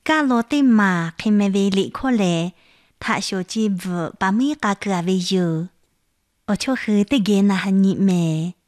噶罗对马开没为里可来，他小姐夫把每个个为有，我就和的个那很热咩。